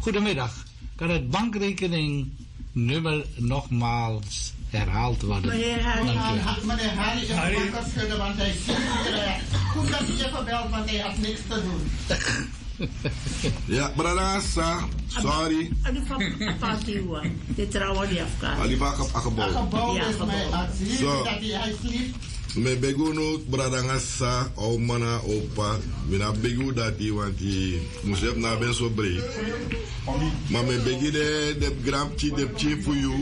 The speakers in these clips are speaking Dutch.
Goedemiddag. Kan het bankrekeningnummer nogmaals herhaald worden? Meneer Harry is wakker schudden, want hij is goed dat hij je gebeld, want hij had niks te doen. Ja, Bradassa, sorry. Ali van Fatiwa, de trouwen die afgaan. Ali van Akgebouw. Ja, is mijn actie, dat hij sliep. Me begu no Bradassa, ou mana opa, mina begu dat die want die moest heb na ben zo breed. Maar me begi de grampje de chief voor you.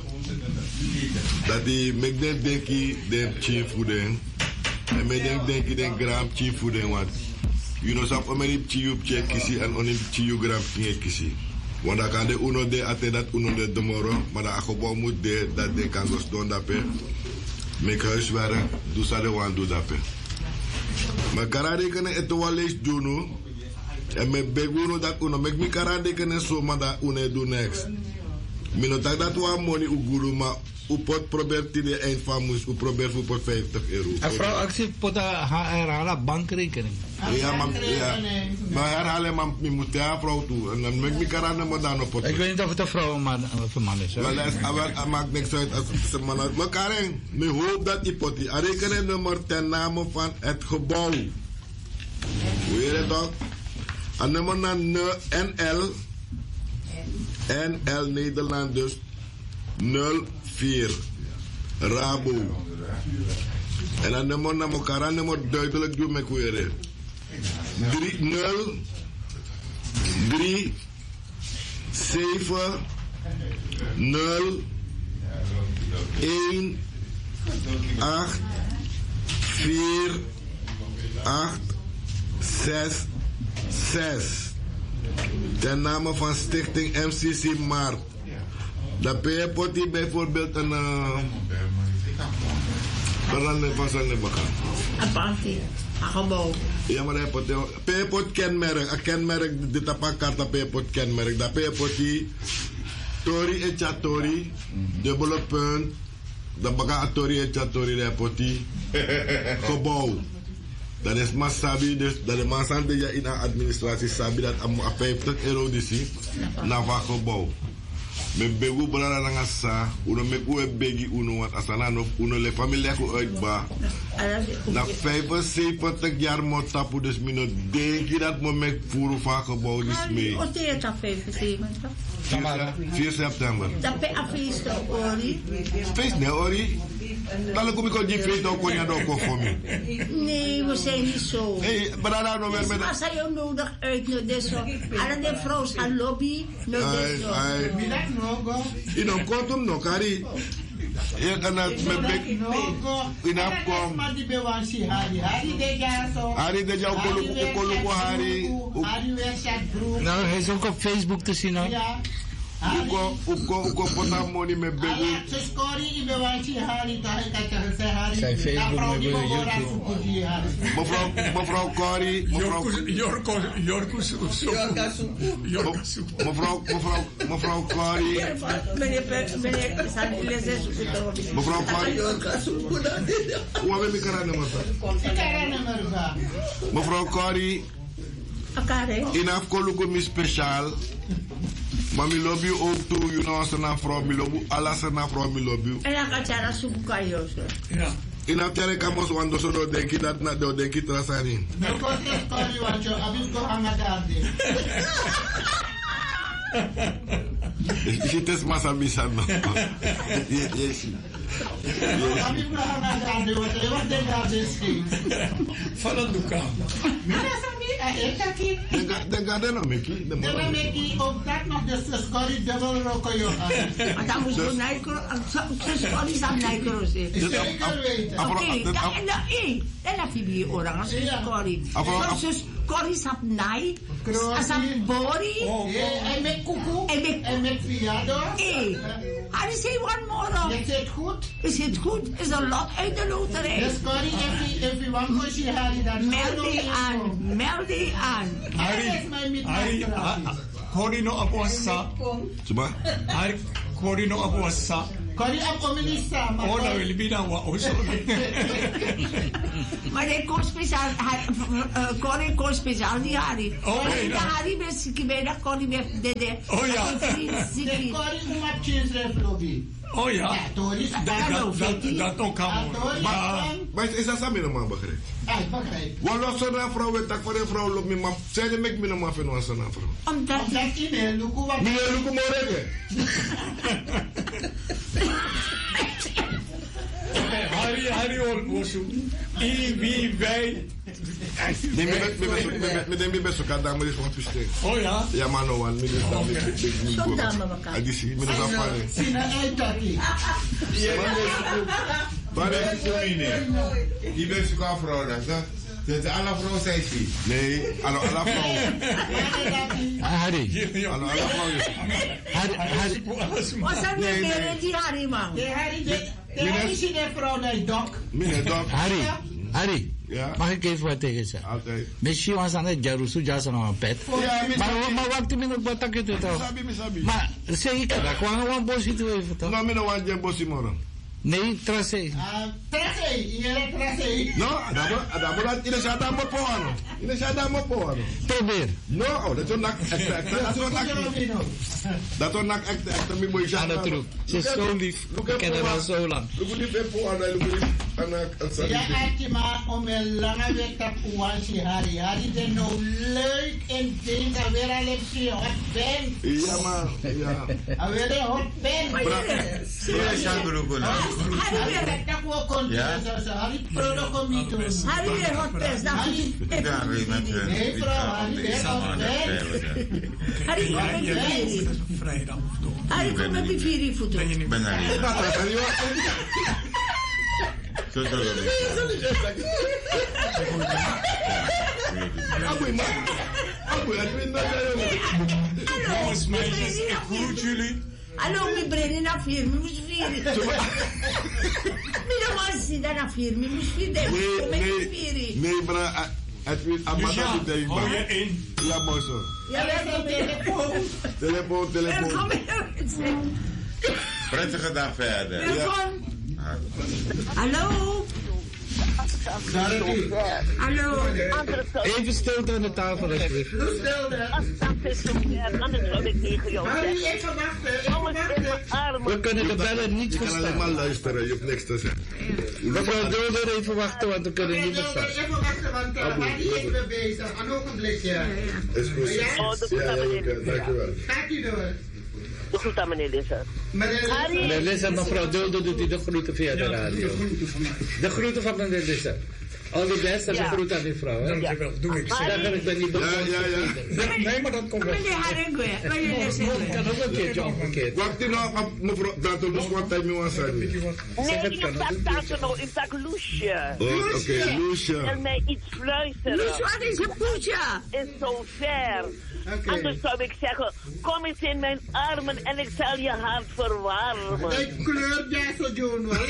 Dat die me denki de chief voor den. En me denki de grampje voor den want. You know, sap omeni chiu check kisi en onim chiu gram kinge kisi. Want dan kan de uno de ate dat uno de tomorrow, maar de akgebouw moet de dat de kan gos doen dat pe. Mek huiswerk, doe sa de wan doe dat pe. Maar karade kene eto wel lees doen en me beguno dat uno mek mi karade kene so maar dat uno do next. Mino tak dat wa money uguru maar u pot probeert de eind van moes, u probeert voor €50. En vrouw, actie pot herhalen bankrekening. Ja, maar herhalen maar mi moet ja vrouw toe en dan mek mi karade maar dan op pot. Ik weet niet of het een vrouw of een man is. Wel, het maakt niks uit als het een man is. Maar Karen, ik hoop dat die pot, rekeningnummer ten name van het gebouw. Hoe heet het toch? En nummer naar NL Nederland dus 04 Rabo. En dan nummer naar elkaar, nummer duidelijk doe met weer. 3 7 0 1 8 4 8 6 6. Ten name van Stichting MCC Maart. Dat peerpot die bijvoorbeeld een verandering van zijn lichaam. Een party, een gebouw. Ja, maar dat peerpot kenmerk, een kenmerk, dit apart peerpot kenmerk. Dat peerpot die Tori en Chatori, dubbele punt, dat baka Tori en Chatori, dat pot die gebouw. Dat is maar sabi, dus dat de mensen die in de administratie sabi dat €50 die zie, naar wat gebouw. Me begu brada nanga sa, uno me ku begi uno wat asana no uno le familie ko uitba. Na 75 jaar mo tapu dus mino denk je dat mo mek voeren van gebouw dus mee. Wat is dat 75? 4 september. Dat pe afeest ori. Feest ne ori. Dan kom ik op die feest ook kon je dat ook voor me. Nee, we zijn niet zo. Hey, brada no weer met. Als hij jou nodig uit no deso. Alle de vrouwen aan lobby no deso. Je dan komt hem nog, Harry. Je kan het met bek. In afkom. Harry de jou koluko Harry. Nou, hij is ook op Facebook te zien hoor. Uko potamoni me begu. Zijn Facebook, me YouTube. Mevrouw Corrie, mevrouw Corrie. Mevrouw Corrie. Hoe hebben we elkaar nummer? Mevrouw Corrie. In afkoluko mi speciaal. Maar mi lobby ook toe, you know, als een vrouw, mi lobby, alles een vrouw, mi lobby. En dan gaat je naar zoeken, ja. In afterre kamos wando so do denki dat na do denki trasani. No kost story wancho abin ko hamagarde. It is masabisano. Yes. Abin ko hamagarde wat de garde sching. Falanduka. De garde no meki. De meki op dat nog de story double rokoyo. Dan moet je naikro, story sam naikro se. Oké, dan heb je die orang story. Story sap nai, asap bori. En met kuku. En met fiado. Hij zei one more. Is het goed? Is het goed? Is een lot uit de loterij. De story everyone goes je hari dan. Meld die aan. Hari Corino Abuasa. Coba? Hari Corino Abuasa. Corrie op minister. Oh, nou wil je dan wat. Maar hij kon speciaal, Corrie kon speciaal die Harry. Oh, nee. De Harry was bijna Corrie weer dede. Oh ja. De Corrie moet maar change lobby. Oh ja. Ja, Tories. Dat ook kan. Maar is dat samen normaal begrepen? Ja, ik begrijp. Waarom zo'n vrouw weet dat voor een vrouw loopt me maar zeg je me normaal van een vrouw? Omdat hij in Luku wat. Meneer Luku Morege. Harry Olbosu. Wie wij. Met hem best ook daar maar is van piste. Oh ja. Ja maar no one minus dan met Zo dame elkaar. die zie met dat van. Sina uitdaging. Maar die best ook vrouw dat. Dat alle vrouwen zijn zie. nee, alle vrouwen. Harry. Alle vrouwen. Harry. Wat zijn we meer die Harry man? De Harry is in een vrouw naar Dok. Meneer Dok. Harry. Ja. Mag ik even wat tegen zeggen? Altijd. Misschien was aan het Jarusu Jason aan een pet. Maar wacht een minuut, wat ik het toch? Sabi. Maar zeg ik dat, gewoon een bosje toe even toch? Nou, meneer want je bosje morgen. Nee, tracé. Tracé, hier Tracé. No, ada bulan ini saya ada mau pohon. Ini saya ada mau pohon. Probeer. No, dat is nak dat is nak echt mi boy Aan de troep. Ze is zo lief. Ik ken haar al zo lang. Lugu di pepo ada lugu di anak Ja, echt maar om een lange weg te puansi Harry. Harry is nou leuk en ding dat weer al een hot band. Iya ma, ja. Alweer een hot band. Ja, Shangrugo. Harry werkt dat ook continu. Harry product komt niet doen. Harry weer hot band. Ja, weet je. Nee, vrouw, Harry weer hot band. Harry komt met die vieri. Vrijdag of toch? Harry komt met die vieri voeten. Ik ben daar niet. Zo is dat Jongens, meisjes, ik groet jullie. Hallo, mi brengen naar vier, mi moest vieren. Mi dan was ze dan naar vier, mi moest vieren. Nee, bra, het wil amata di dai ba. Hou je in. Ja, mozo. Ja, we hebben telefoon. Telefoon. prettige dag verder. Hallo. Hallo. Even stilte aan de tafel, alsjeblieft. Anders zou ik tegen jou zeggen. We kunnen de bellen niet Je kan alleen maar verstaan. luisteren, je hoeft niks te zeggen. Mevrouw Dulder, even wachten, want we kunnen niet verstaan. Even wachten, want Harry is mee bezig. Een ogenblikje. Is goed. Ja, dankjewel. Gaat u door. De groet aan meneer Lissa. Meneer Lissa, mevrouw Dulder doet u de groeten via de radio. De groeten van meneer Lissa. Al die best en de groeten aan die vrouw, hè? Dankjewel, doe ik. Ik ben niet begonnen. Ja. Nee, maar dat komt wel. Meneer Haringwe, meneer Lissa. Kan ook een keertje omgekeerd. Wacht u nou, mevrouw, dat er dus wat tijd meer was. Nee, je staat er nog in tak Loesje. Oké, Loesje. En mij iets fluisteren. Loes, wat is een poetje? Is zo ver. Anders zou ik zeggen, kom eens in mijn armen en ik zal je hart verwarmen. Ik kleur Jasso John wel.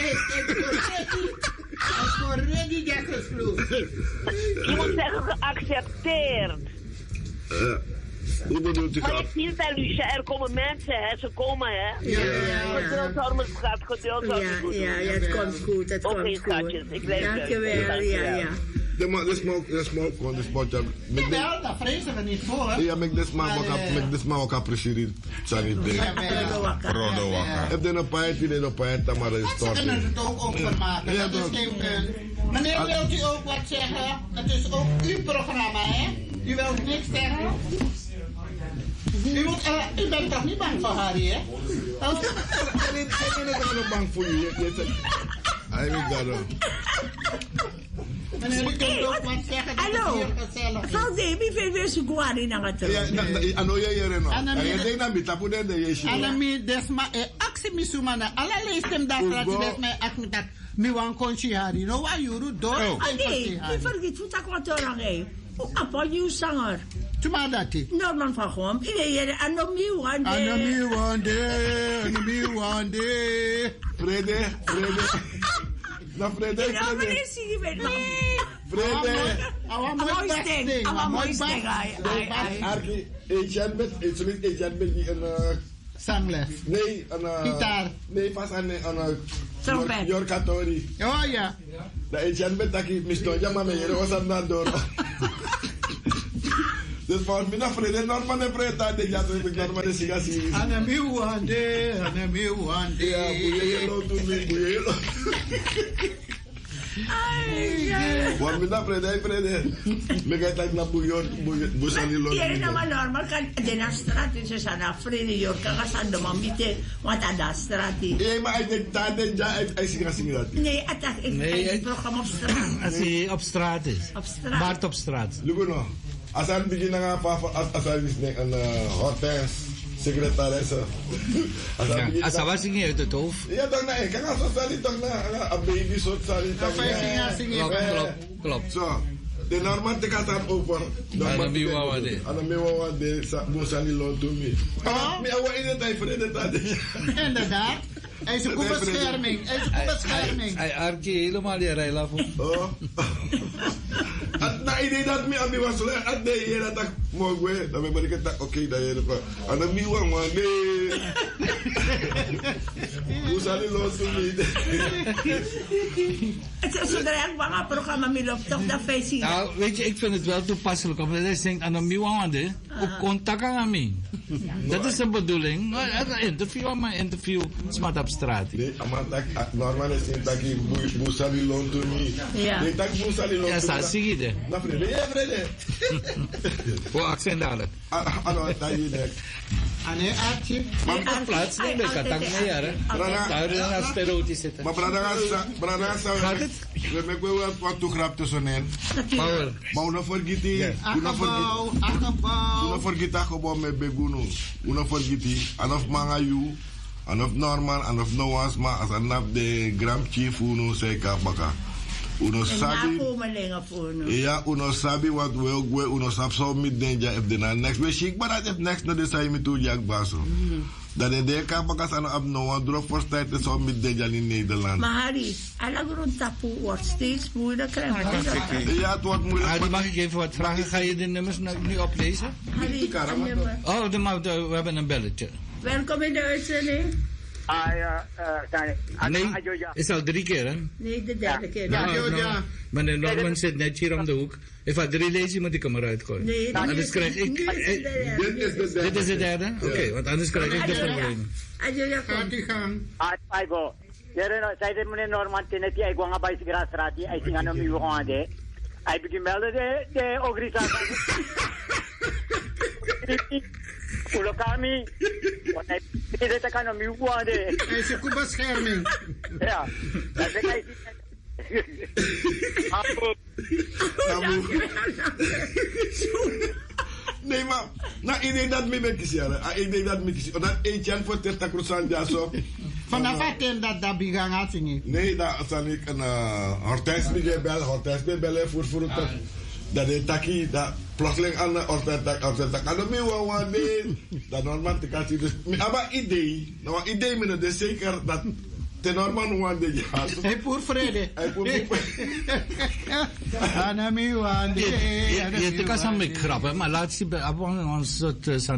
Ik word ready Jasso's vloer. Je moet zeggen geaccepteerd. Hoe bedoelt u Maar je dat? ziet wel, Lucia, er komen mensen, hè. Ze komen, hè. Geduld, schat, geduld. Ja, het komt goed, het komt goed. Schatjes, ik blijf Dankjewel, ja. De smoke, want de spotje. Wel, daar vrezen we niet voor. Ja, make this man ook appreciëren. Zijn idee. Rodo wakker. Heb je een paard, maar dat is Ze toch. kunnen het ook vermaken, dat is geen punt. Meneer, wilt u ook wat zeggen? Het is ook uw programma, hè? U wilt niks zeggen? U bent toch niet bang voor Harry, hè? Ik ben niet bang voor je. Hij weet dat ook. Meneer, u kunt ook wat zeggen. Hallo. Van Debbie vindt weer zo'n guari naar het terug. Ano jij hier nog? Je denkt dat met tapu de je is. Alami desma actie misumana. Allerlei stem dat dat desma actie dat mi wan konchi Harry. No wa yuru do. Nee, je vergeet hoe dat wat orang hé. Apa you zanger? Cuma dati. Norman van Gom. Iedereen anomi one day. Frede. Na Frede. Ja, maar is hij weer. Frede. Awa mooi stek. Arki, Asian met die een Zangles. Nee, Gitaar. Nee, pas aan Trompet. Yorkatori. Oh ja. Da Etienne betaki mistonja mame yere wasan na door. Dus voor mij naar vrede normaal de vrede de ja dus normaal de sigasi. Anami wande. Ja, boeie lo tu mi boeie lo. Voor mij naar vrede. Me ga tak na boeie busani lo. Hier naman normal kan din ang strategy sa sana free New York ka sa domamite wata strategy. Maar ik denk dat de ja ay sigasi dat. Nee, attack ik programma op straat. Als hij op straat is. Op straat. Bart op straat. Luguno. Als aan begin nga pa as aan is een hotels secretaresse. Als hij was niet uit het hoofd. Ja, toch nee, kijk als sali toch na een baby soort sali toch. Klopt. Zo. De normaal te gaat over. Ana miwawade. Ana miwawade sa musali lo to me. Ah, mi awa in het tijd voor dit tijd. Inderdaad. Hij is een bescherming. Hij arki helemaal die rijla voor. Oh. Na idee dat mi abi was le at de hier dat mogwe dat we maar ik dat oké dat hier pa. Ana miwawade. Musali lo to me. Het is zodra ik bang programma milop toch dat feestje. Nou, weet je, ik vind het wel toepasselijk. Omdat hij denkt aan een miwawade. Op contact aan mij. Dat is de bedoeling. Maar interview smaat op straat. Nee, maar dat normaal is het dat je musali lo to me. Ja. Nee, dat musali lo. Ja, staat zie je. Na vrede, ja vrede. Hoe accent dadelijk? Ano dat je net. Ane Archie. Maar op plaats neem ik het. Dank me jaren. Daar is een stereotype zitten. Maar brada Gaat het? we hebben wel wat toegrap tussenin. Power. Maar una forgiti, una forgita gewoon met begunu. Una forgiti, anof mangayu, anof normal, anof noas, maar als anap de Grand Chief uno seka baka. Uno sabi. Ja, uno sabi wat we uno sap so mid danger if the next we shik, but that if next no decide me to jak baso. Dat de ka baka sana ab no one drop for tijd is so mid danger in Nederland. Maar Harry, alagron tapu wordt steeds moeilijker. Ja, het wordt moeilijk. Mag ik even wat vragen? Ga je de nummers nu oplezen? Harry, oh, we hebben een belletje. Welkom in de uitzending. Nee, is al 3 keer, hè? Nee, de derde keer. Ja. Meneer Norman zit net hier om de hoek. Even 3 lezen, moet ik hem eruit gooien. Nee, anders krijg ik... Dit is de derde? Oké, want anders krijg ik de problemen. Gaat u gang. Aigo. Zij de meneer Norman tenet die ik bij de grasraad die ik aan hem gewoon de. Hij begint melden de organisatie. Ulo kami. Wat hij dit kan hem gewoon de. Hij is een bescherming. Ja. Dat is hij. Nee, maar, nou, ik denk dat me met kiezen. Ik denk dat me kiezen. Dat eentje voor 30 procent ja zo. Vanaf het dat dat bigang had niet. Nee, dat zal ik een hortens bellen voor het. Dat de taki, dat plotseling aan de hortens aan de meeuwen wanneer. Dat normaal te kijken. Dus, maar idee, nou idee me dus zeker dat. Ten normaal wanneer je gaat. Hij poer vrede. Hij poer Anami wande. Je kan zo'n beetje grappen, maar laatst op onze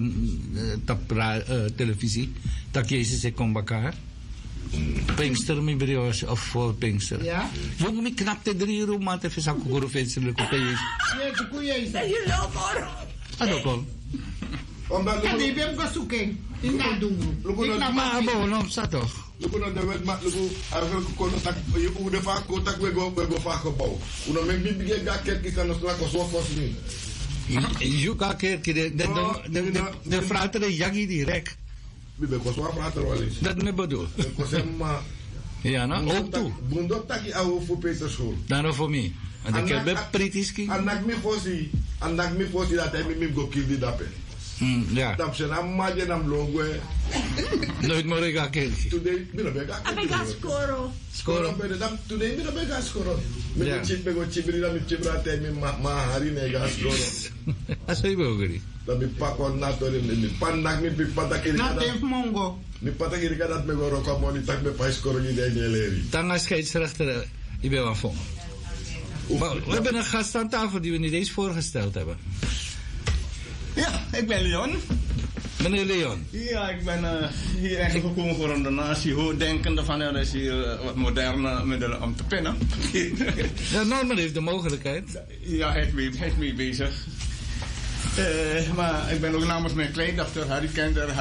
televisie, dat Jezus ik kom elkaar. Pinkster, mijn brioche, of voor Pinkster. Ja? Jongen, ik knapte 3 uur, maar even zo'n koekoeroefeestelijk op Jezus. Ja, de koeien. Je loopt hoor. Dat ook al. Ja, die ben ik gaan zoeken. In dat doen. Maar bon, staat toch? Lugu na de wet mat lugu arvel ko no tak u de fa ko tak we go fa ko bau. Uno me bi bige ga ket ki kan no ko so fos ni. You ga ket ki de frater de jagi direct. Bi be ko so frater wali. Dat me bedoel. Ko semma. Ja, no, ook toe. Bundo taki au fu Peterschool. Dan voor mij. En ik heb pritiski. Anak mi fosi dat hij mi go kill di dape. Ja. Dan zijn amage nam logo. Nooit meer ga ket. Today mi no be ga. Abega skoro. Skoro be dan today mi no be ga skoro. Mi chip be go chibri na mi chibra te mi ma hari ne ga skoro. Asai bogri. Dan mi pakon na to mi pandak mi pipata kiri. Na temp mongo. Mi pata kiri dat me go roko moni tak me pa skoro ni de neleri. Tanga scheidsrechter, ik ben wel van. We hebben een gast aan tafel die we niet eens voorgesteld hebben. Ja, ik ben Leon. Meneer Leon. Ja, ik ben hier eigenlijk gekomen voor een donatie. Hoe denkende van er is hier wat moderne middelen om te pinnen. Ja, Norman heeft de mogelijkheid. Ja, hij is mee bezig. Maar ik ben ook namens mijn kleindochter, Harry Kenter.